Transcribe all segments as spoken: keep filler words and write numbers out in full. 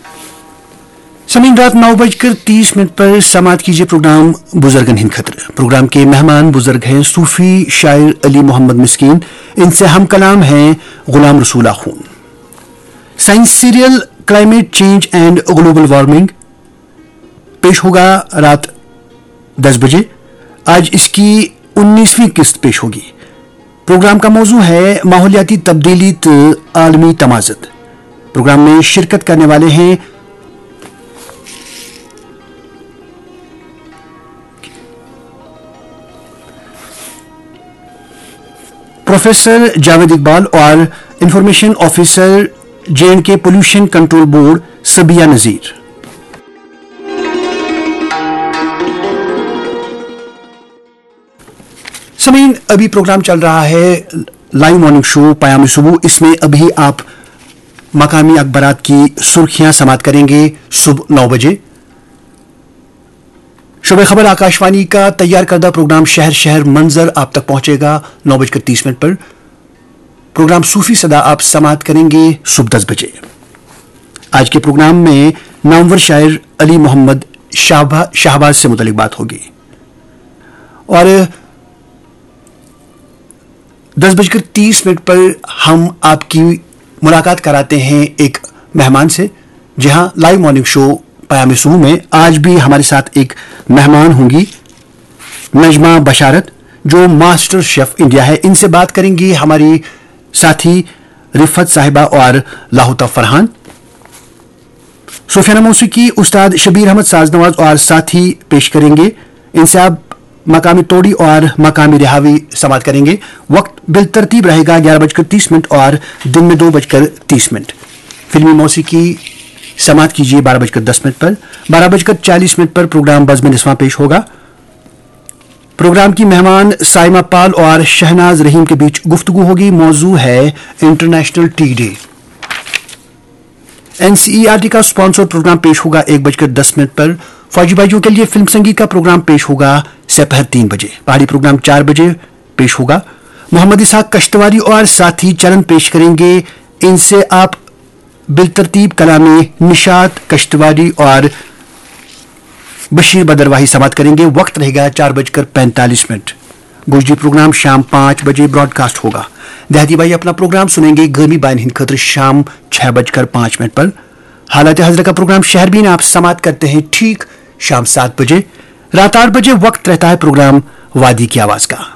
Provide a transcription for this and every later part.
समीन रात नौ बजकर तीस मिनट पर समात कीजिए प्रोग्राम बुजुर्गन हिंद खतर। प्रोग्राम के मेहमान बुजुर्ग हैं सूफी शायर अली मोहम्मद मिस्कीन, इनसे हम कलाम हैं गुलाम रसूल आखून। Science serial climate change and global warming पेश होगा रात दस बजे। आज इसकी उन्नीसवीं किस्त पेश होगी। प्रोग्राम का मौजू है माहौलियाती तब्दीली आलमी तमाज़त। प्रोग्राम में शिरकत करने वाले हैं प्रोफेसर जावेद इकबाल और इंफॉर्मेशन ऑफिसर जे एंड के पोल्यूशन कंट्रोल बोर्ड सबिया नजीर। समीन अभी प्रोग्राम चल रहा है लाइव मॉर्निंग शो पयाम सुबह। इसमें अभी आप मकामी अखबारात की सुर्खियां समात करेंगे सुबह नौ बजे। शुभ खबर आकाशवाणी का तैयार करदा प्रोग्राम शहर शहर मंजर आप तक पहुंचेगा नौ बजकर तीस मिनट पर। प्रोग्राम सूफी सदा आप समात करेंगे सुबह दस बजे। आज के प्रोग्राम में नामवर शायर अली मोहम्मद शाहबाज से मुतालिक बात होगी और दस बजकर तीस मिनट पर हम आपकी मुलाकात कराते हैं एक मेहमान से। जहां लाइव मॉर्निंग शो पयाम सुबह में आज भी हमारे साथ एक मेहमान होंगी नजमा बशारत, जो मास्टर शेफ इंडिया है। इनसे बात करेंगी हमारी साथी रिफत साहिबा और लाहुता फरहान। सूफियाना मौसीकी उस्ताद शबीर अहमद साजनवाज और साथी पेश करेंगे। इनसे आप मकामी तोड़ी और मकामी रिहावी समात करेंगे। वक्त बिल तरतीब रहेगा ग्यारह बजकर तीस मिनट और दिन में दो बजकर तीस मिनट। फिल्मी मौसीकी समात कीजिए बारह बजकर दस मिनट पर। बारह बजकर चालीस मिनट पर प्रोग्राम बज़्म निस्वां पेश होगा। प्रोग्राम की मेहमान साइमा पाल और शहनाज रहीम के बीच गुफ्तगू होगी। मौजू है इंटरनेशनल टी डे। एनसीईआरटी का स्पॉन्सर प्रोग्राम पेश होगा एक बजकर दस मिनट पर। फौजी भाइयों के लिए फिल्म संगीत का प्रोग्राम पेश होगा दोपहर तीन बजे। पहाड़ी प्रोग्राम चार बजे पेश होगा। मोहम्मद इसाक कश्तवारी और साथी चरण पेश करेंगे। इनसे आप बिल तरतीब कलामे निशात कश्तवारी और बशीर बदरवाही समात करेंगे। वक्त रहेगा चार बजकर पैंतालीस मिनट। गुजरी प्रोग्राम शाम पांच बजे ब्रॉडकास्ट होगा। देहाती भाई अपना प्रोग्राम सुनेंगे गर्मी बाइन हिंद खतर शाम छह बजकर पांच मिनट पर। हालात हजरत का प्रोग्राम शहरबीन आप समात करते हैं ठीक शाम सात बजे। रात आठ बजे वक्त रहता है प्रोग्राम वादी की आवाज का।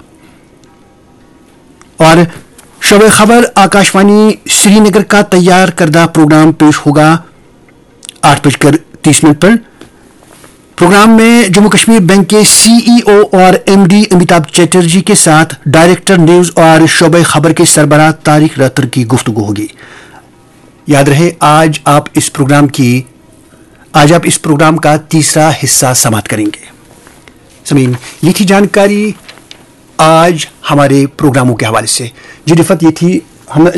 और शब खबर आकाशवाणी श्रीनगर का तैयार करदा प्रोग्राम पेश होगा आठ बजकर तीस मिनट पर। प्रोग्राम में जम्मू कश्मीर बैंक के सीईओ और एमडी अमिताभ चैटर्जी के साथ डायरेक्टर न्यूज और शोबे खबर के सरबराह तारिक रतर की गुफ्तगू होगी। याद रहे आज आप इस प्रोग्राम की आज आप इस प्रोग्राम का तीसरा हिस्सा समात करेंगे। समीन ये थी जानकारी आज हमारे प्रोग्रामों के हवाले से। जी रिफत ये थी हम